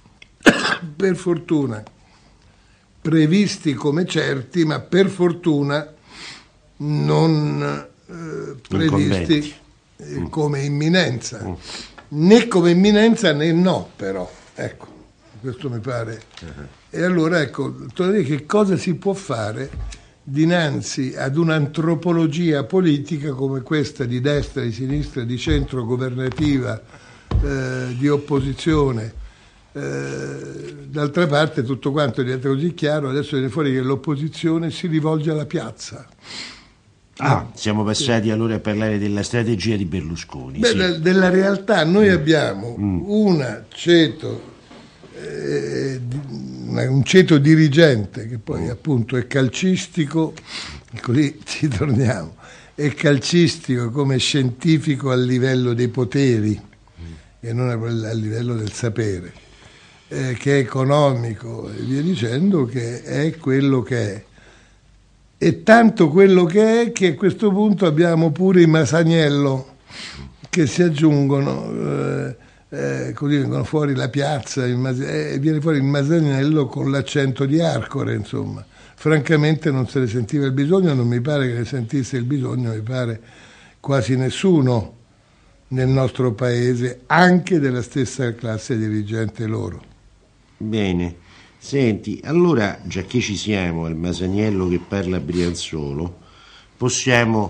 per fortuna, previsti come certi, ma per fortuna non eh, previsti eh, come imminenza, mm. né come imminenza né no, però, ecco, questo mi pare. Uh-huh. E allora, ecco, che cosa si può fare dinanzi ad un'antropologia politica come questa, di destra, di sinistra, di centro, governativa, eh, di opposizione. Eh, d'altra parte tutto quanto diventa così chiaro, adesso viene fuori che l'opposizione si rivolge alla piazza. Ah, siamo passati sì. allora a parlare della strategia di Berlusconi. Beh, sì. Della realtà, noi mm. abbiamo mm. una ceto, eh, un ceto dirigente che poi mm. appunto è calcistico, così ci torniamo, è calcistico come scientifico a livello dei poteri mm. e non a livello del sapere, eh, che è economico e via dicendo, che è quello che è. E tanto quello che è che a questo punto abbiamo pure i Masaniello che si aggiungono, eh, eh, così vengono fuori la piazza, il Mas- eh, viene fuori il Masaniello con l'accento di Arcore, insomma. Francamente non se ne sentiva il bisogno, non mi pare che ne sentisse il bisogno, mi pare quasi nessuno nel nostro paese, anche della stessa classe dirigente loro. Bene. Senti, allora, già che ci siamo al Masaniello che parla a Brianzolo, possiamo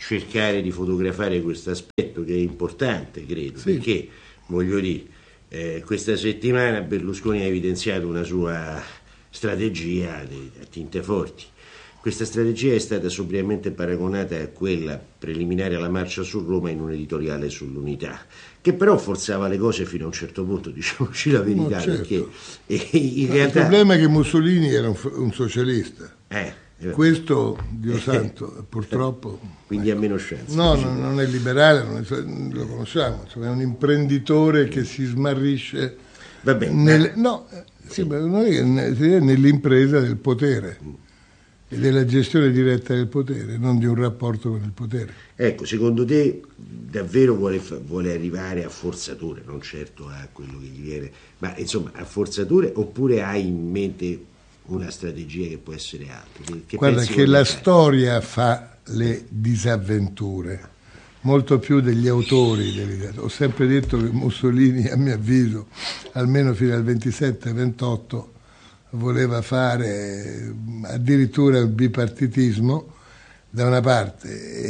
cercare di fotografare questo aspetto che è importante, credo, sì. Perché, voglio dire, eh, questa settimana Berlusconi ha evidenziato una sua strategia a tinte forti. Questa strategia è stata sobriamente paragonata a quella preliminare alla marcia su Roma in un editoriale sull'unità, che però forzava le cose fino a un certo punto, diciamoci la verità, no, certo. Perché eh, in no, realtà... Il problema è che Mussolini era un, un socialista. Eh, Questo, Dio santo, purtroppo... Quindi ha meno chance. No, no, non è liberale, non è, lo conosciamo, insomma, è un imprenditore che si smarrisce Vabbè, nel, no, sì, ma non è che nell'impresa del potere e della gestione diretta del potere, non di un rapporto con il potere. Ecco, secondo te davvero vuole, vuole arrivare a forzature, non certo a quello che gli viene, ma insomma a forzature, oppure hai in mente una strategia che può essere altra? Che, che Guarda che la fare? Storia fa le disavventure, molto più degli autori. Delle... Ho sempre detto che Mussolini, a mio avviso, almeno fino al ventisette ventotto, voleva fare addirittura il bipartitismo da una parte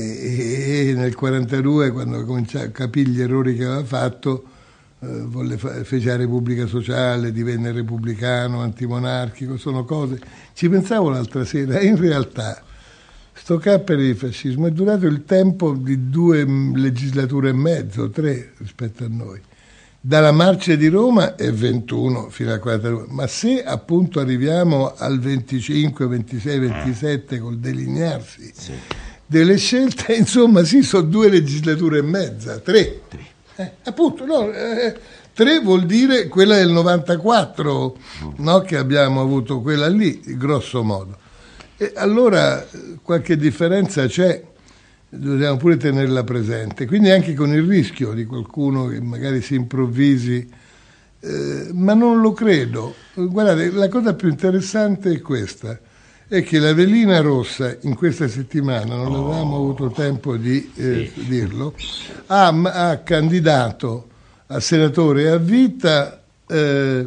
e, e nel quarantadue, quando cominciò a capire gli errori che aveva fatto, eh, volle fa- fece la Repubblica Sociale, divenne repubblicano, antimonarchico, sono cose... Ci pensavo l'altra sera, in realtà sto cappero di fascismo è durato il tempo di due legislature e mezzo, tre rispetto a noi. Dalla marcia di Roma è ventuno fino al quarantadue, ma se appunto arriviamo al venticinque, ventisei, ventisette col delinearsi sì. delle scelte, insomma sì, sono due legislature e mezza, tre. tre. Eh, appunto, no, eh, tre vuol dire quella del novantaquattro, mm. no, che abbiamo avuto quella lì, grosso modo. E allora qualche differenza c'è. Dobbiamo pure tenerla presente, quindi anche con il rischio di qualcuno che magari si improvvisi, eh, ma non lo credo. Guardate, la cosa più interessante è questa, è che la velina rossa in questa settimana, non oh, avevamo avuto tempo di eh, sì. dirlo, ha, ha candidato a senatore a vita eh,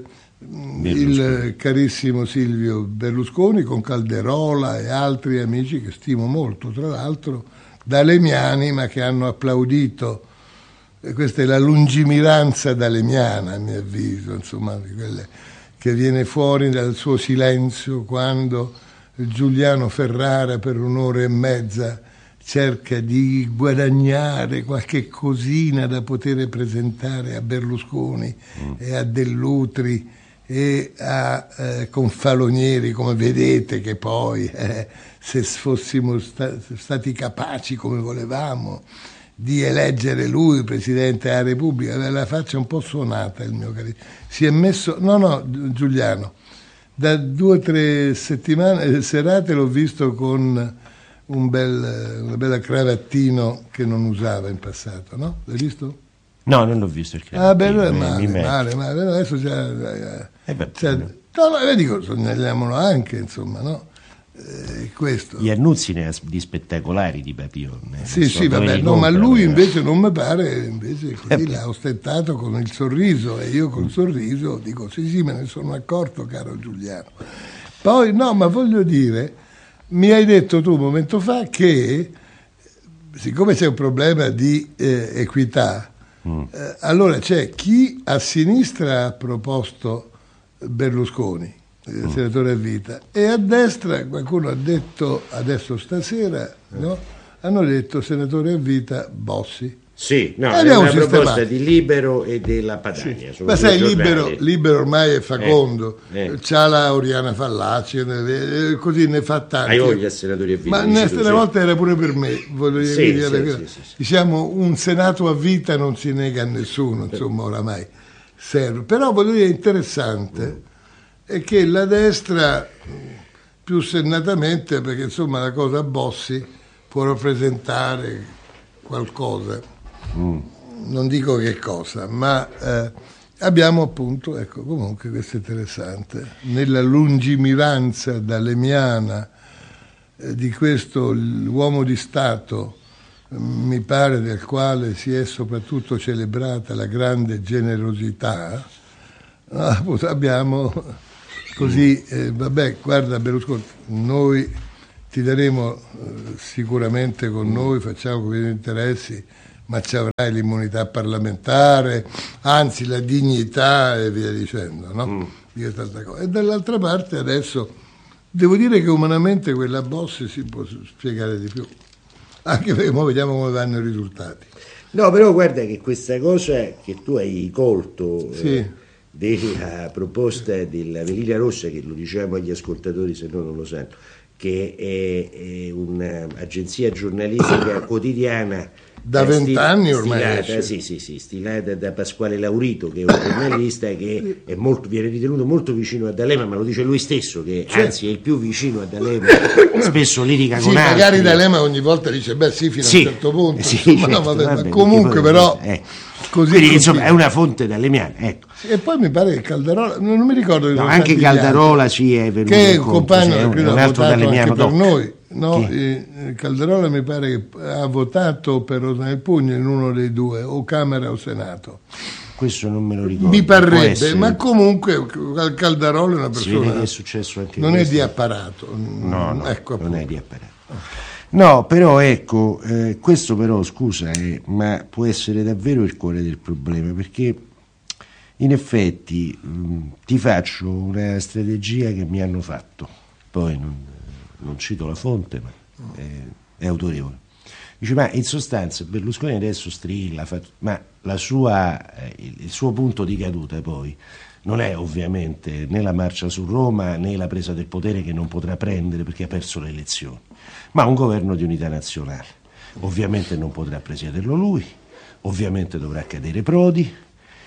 il carissimo Silvio Berlusconi con Calderola e altri amici che stimo molto, tra l'altro, dalemiani, ma che hanno applaudito. E questa è la lungimiranza dalemiana, a mio avviso, insomma, di quelle che viene fuori dal suo silenzio quando Giuliano Ferrara per un'ora e mezza cerca di guadagnare qualche cosina da poter presentare a Berlusconi mm. e a Dell'Utri e a eh, Confalonieri, come vedete che poi eh, se fossimo sta- stati capaci come volevamo di eleggere lui Presidente della Repubblica, aveva la faccia un po' suonata il mio carissimo, si è messo, no no Giuliano, da due o tre settimane, serate l'ho visto con un bel, una bella cravattino che non usava in passato, no? L'hai visto? No, non l'ho visto il cravattino. Ah, beh, male, male, male, adesso c'è... Eh beh, c'è no, no, dico, segnaliamolo anche, insomma, no? Eh, questo. Gli annunzi ne ha di spettacolari di Papillon. Eh, sì, sì, vabbè, no, ma lui invece non mi pare, invece così eh l'ha ostentato con il sorriso e io col sorriso dico sì, sì, me ne sono accorto, caro Giuliano. Poi, no, ma voglio dire, mi hai detto tu un momento fa che siccome c'è un problema di eh, equità, mm. eh, allora c'è chi a sinistra ha proposto Berlusconi, il senatore a vita, e a destra qualcuno ha detto adesso stasera, no? Hanno detto senatore a vita Bossi. Sì, no, è una proposta di Libero e della Padania. Sì. Ma sai, Libero, Libero ormai è facondo, eh, eh. c'ha la Oriana Fallaci, eh, così ne fa tanti. Hai voglia senatori a vita? Ma una volta era pure per me, voglio sì, dire, sì, sì, sì, sì. Diciamo, un Senato a vita non si nega a nessuno, insomma, oramai serve. Però voglio dire, interessante mm. è che la destra, più sennatamente, perché insomma la cosa Bossi può rappresentare qualcosa. Mm. Non dico che cosa, ma eh, abbiamo appunto, ecco, comunque questo è interessante, nella lungimiranza dalemiana eh, di questo l'uomo di Stato, eh, mi pare del quale si è soprattutto celebrata la grande generosità, appunto, abbiamo così, eh, vabbè, guarda Berlusconi, noi ti daremo eh, sicuramente con noi, facciamo come ti interessi, ma ci avrai l'immunità parlamentare, anzi la dignità e via dicendo, no? Mm. Di tanta cosa. E dall'altra parte adesso devo dire che umanamente quella Bossi si può spiegare di più, anche perché ora vediamo come vanno i risultati. No, però guarda che questa cosa che tu hai colto sì. eh, della proposta della Velina Rossa, che lo diciamo agli ascoltatori se no non lo sanno, che è, è un'agenzia giornalistica quotidiana da vent'anni ormai stilata, sì, sì, sì, stilata da Pasquale Laurito, che è un giornalista che è molto, viene ritenuto molto vicino a D'Alema, ma lo dice lui stesso, che cioè, anzi è il più vicino a D'Alema, spesso litiga sì, con altri. Magari D'Alema ogni volta dice beh sì, fino sì, a un certo punto, sì, insomma, certo, no, vabbè, vabbè, ma comunque però eh. così, Quindi così. insomma è una fonte d'alemiana, ecco. E poi mi pare che Caldarola, non mi ricordo no, anche Caldarola sì è venuto che è un compagno, sì, credo, un ha altro votato d'alemiano anche per dopo. noi, no? E Caldarola mi pare che ha votato per Rosa nel Pugno in uno dei due, o Camera o Senato. Questo non me lo ricordo. Mi parrebbe, ma comunque Caldarola è una persona che è successo anche non questo. È di apparato, no, no ecco, non è di apparato. No, però ecco, eh, questo però scusa, eh, ma può essere davvero il cuore del problema, perché in effetti mh, ti faccio una strategia che mi hanno fatto, poi non, non cito la fonte, ma è, è autorevole. Dice, ma in sostanza Berlusconi adesso strilla, fa, ma la sua, eh, il suo punto di caduta poi non è ovviamente né la marcia su Roma né la presa del potere che non potrà prendere perché ha perso le elezioni, ma un governo di unità nazionale. Ovviamente non potrà presiederlo lui, ovviamente dovrà cadere Prodi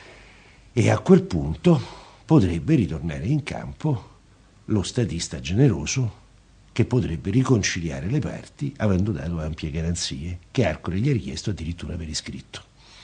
e a quel punto potrebbe ritornare in campo lo statista generoso che potrebbe riconciliare le parti avendo dato ampie garanzie che Arcore gli ha richiesto addirittura per iscritto.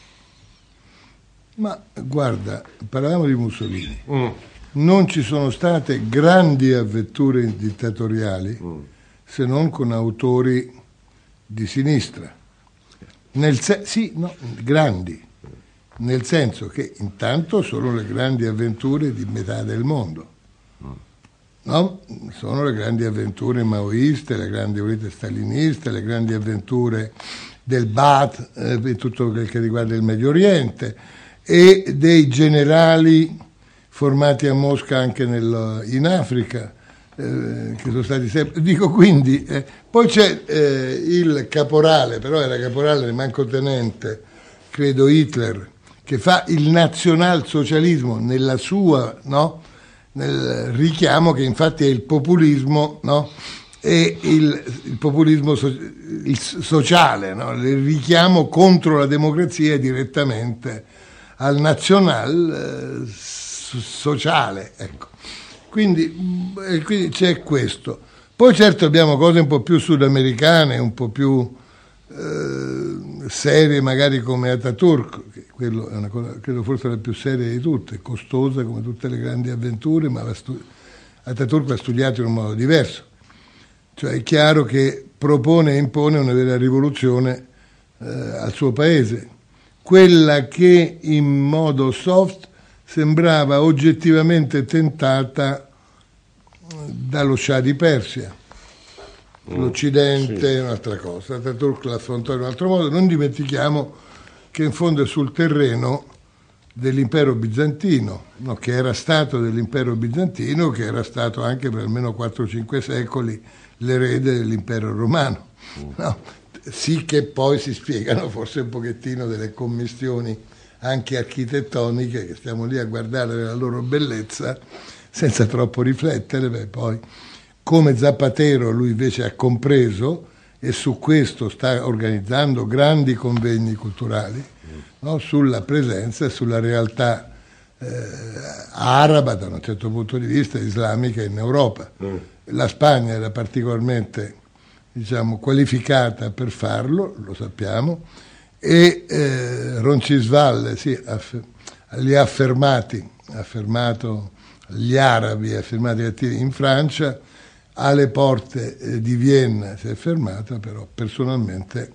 Ma guarda, parlavamo di Mussolini, mm. non ci sono state grandi avventure dittatoriali mm. se non con autori di sinistra. Nel se- sì, no, grandi, nel senso che intanto sono le grandi avventure di metà del mondo, mm. no? Sono le grandi avventure maoiste, le grandi avventure staliniste, le grandi avventure del Baath eh, e tutto quel che riguarda il Medio Oriente, e dei generali formati a Mosca anche nel, in Africa, eh, che sono stati sempre, dico quindi, eh, poi c'è eh, il caporale, però era caporale, manco tenente, credo Hitler, che fa il nazionalsocialismo nella sua, no? Nel richiamo che infatti è il populismo, no? E il, il populismo so, il sociale, no? Il richiamo contro la democrazia direttamente al nazional eh, sociale, ecco. Quindi, eh, quindi c'è questo. Poi certo abbiamo cose un po' più sudamericane, un po' più eh, serie, magari come Ataturk, che quello è una cosa, credo forse la più seria di tutte, costosa come tutte le grandi avventure, ma la stu- Ataturk l'ha studiato in un modo diverso. Cioè è chiaro che propone e impone una vera rivoluzione eh, al suo paese, quella che in modo soft sembrava oggettivamente tentata dallo Shah di Persia. L'Occidente è sì. un'altra cosa, Ataturk l'affrontò in un altro modo. Non dimentichiamo che in fondo è sul terreno dell'impero bizantino, no? Che era stato dell'impero bizantino, che era stato anche per almeno quattro cinque secoli l'erede dell'impero romano, no? Sì, che poi si spiegano forse un pochettino delle commistioni anche architettoniche che stiamo lì a guardare la loro bellezza senza troppo riflettere. Beh, poi come Zapatero lui invece ha compreso e su questo sta organizzando grandi convegni culturali, no? Sulla presenza e sulla realtà eh, araba da un certo punto di vista, islamica in Europa. Mm. La Spagna era particolarmente, diciamo, qualificata per farlo, lo sappiamo, e eh, Roncisvalle sì, aff- li ha affermati, ha affermato gli arabi, ha affermato attivi in Francia, alle porte eh, di Vienna si è fermata, però personalmente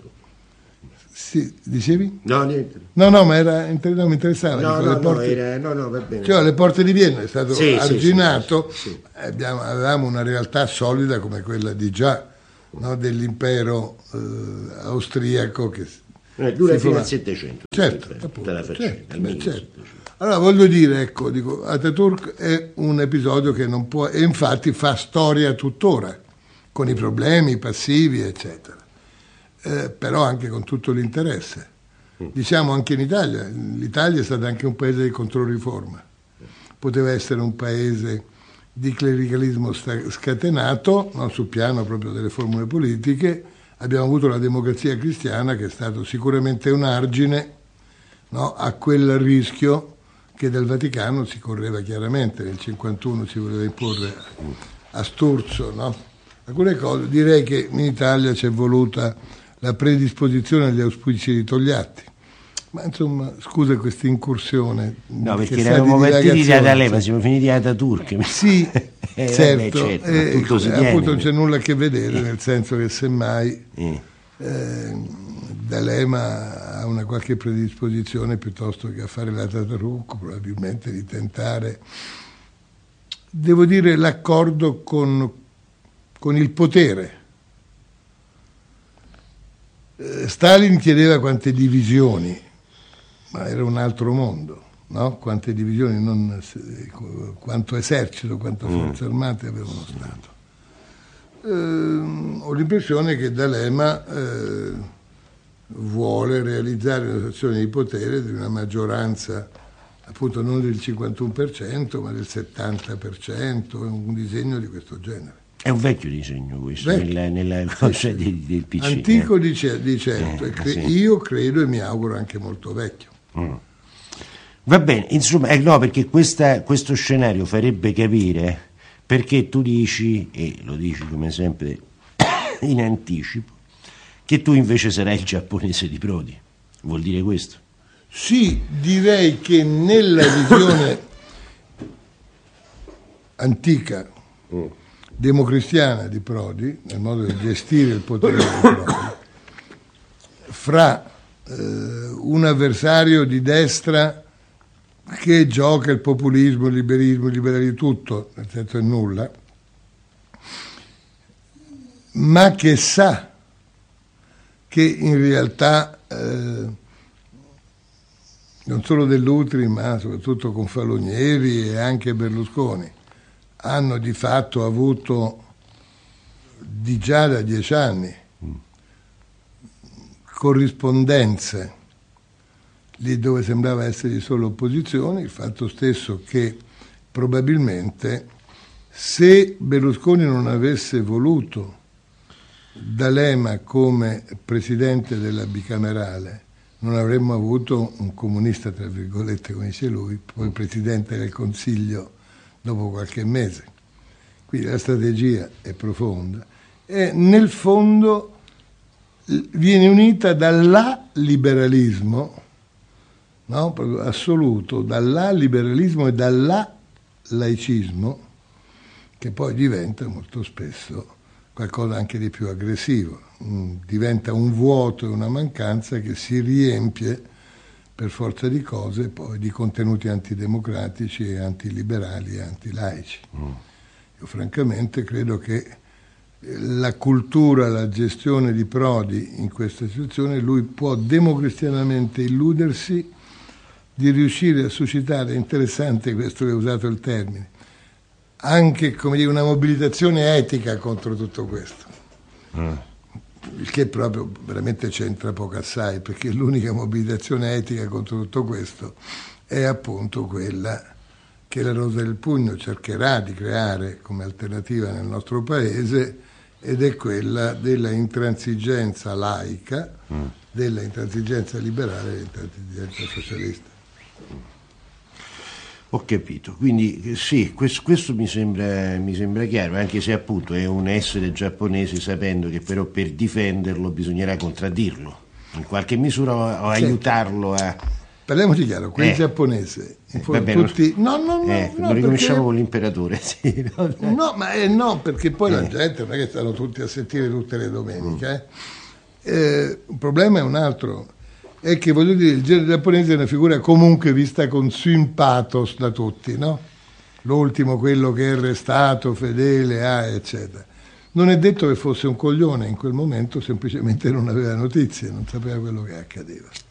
sì, dicevi? No, niente. No, no, ma era, no, mi interessava. No, dico, no, porte, no, era, no, no, va bene. Cioè, alle porte di Vienna è stato sì, arginato, sì, sì, sì. Abbiamo, avevamo una realtà solida come quella di già no, dell'impero eh, austriaco che eh, dura fino forma... al Settecento. Certo, appunto, la certo, beh, certo. Allora voglio dire, ecco, dico, Ataturk è un episodio che non può, e infatti fa storia tuttora, con i problemi, i passivi, eccetera, eh, però anche con tutto l'interesse. Diciamo anche in Italia, l'Italia è stato anche un paese di controriforma, poteva essere un paese di clericalismo scatenato, no, sul piano proprio delle formule politiche. Abbiamo avuto la democrazia cristiana che è stato sicuramente un argine, no, a quel rischio che dal Vaticano si correva chiaramente. Nel cinquantuno si voleva imporre a Sturzo, no? Alcune cose. Direi che in Italia c'è voluta la predisposizione agli auspici di Togliatti. Ma insomma, scusa questa incursione. No, perché eravamo partiti da D'Alema, siamo finiti a Ataturk. Sì, eh, certo, vabbè, certo eh, tutto si appunto tiene. Non c'è nulla a che vedere, eh. nel senso che semmai eh. eh, D'Alema ha una qualche predisposizione piuttosto che a fare l'Ataturk, probabilmente di tentare, devo dire, l'accordo con, con il potere. Eh, Stalin chiedeva quante divisioni, ma era un altro mondo, no? Quante divisioni, non, quanto esercito, quante forze armate aveva uno Stato. Eh, ho l'impressione che D'Alema eh, vuole realizzare una situazione di potere di una maggioranza, appunto non del cinquantuno per cento, ma del settanta per cento, un disegno di questo genere. È un vecchio disegno questo, nella, nella cosa di, del P C. Antico eh. di, di certo, eh, e cre- sì. io credo e mi auguro anche molto vecchio. Mm. Va bene, insomma, eh, no, perché questa, questo scenario farebbe capire perché tu dici, e lo dici come sempre in anticipo, che tu invece sarai il giapponese di Prodi. Vuol dire questo? Sì, direi che nella visione antica mm. democristiana di Prodi, nel modo di gestire il potere di Prodi, fra eh, un avversario di destra che gioca il populismo, il liberismo, il liberalismo, tutto, nel senso è nulla, ma che sa che in realtà eh, non solo Dell'Utri, ma soprattutto con Falonieri e anche Berlusconi hanno di fatto avuto di già da dieci anni corrispondenze lì dove sembrava esserci solo opposizioni, il fatto stesso che probabilmente se Berlusconi non avesse voluto D'Alema come presidente della bicamerale non avremmo avuto un comunista, tra virgolette, come dice lui, poi presidente del Consiglio dopo qualche mese. Quindi la strategia è profonda e nel fondo viene unita dalla liberalismo, no? Proprio assoluto, dalla liberalismo e dalla laicismo, che poi diventa molto spesso qualcosa anche di più aggressivo, diventa un vuoto e una mancanza che si riempie per forza di cose poi di contenuti antidemocratici e antiliberali e antilaici. Mm. Io francamente credo che la cultura, la gestione di Prodi in questa situazione, lui può democristianamente illudersi di riuscire a suscitare, interessante questo che hai usato il termine, anche come dire una mobilitazione etica contro tutto questo. Mm. Il che proprio veramente c'entra poco assai, perché l'unica mobilitazione etica contro tutto questo è appunto quella che la Rosa del Pugno cercherà di creare come alternativa nel nostro paese, ed è quella della intransigenza laica, mm. della intransigenza liberale e dell'intransigenza socialista. Ho capito, quindi sì, questo, questo mi sembra, mi sembra chiaro, anche se appunto è un essere giapponese sapendo che però per difenderlo bisognerà contraddirlo, in qualche misura o, o certo. aiutarlo a... Parliamoci chiaro, quel eh. giapponese, in fondo, eh, tutti... No, no, no, eh, no lo ricominciamo perché... con l'imperatore, sì. No, no ma eh, no, perché poi eh. la gente non è che stanno tutti a sentire tutte le domeniche. Eh. Eh, il problema è un altro, è che voglio dire, il genere giapponese è una figura comunque vista con sympathos da tutti, no? L'ultimo, quello che è restato fedele a, eccetera. Non è detto che fosse un coglione, in quel momento semplicemente non aveva notizie, non sapeva quello che accadeva.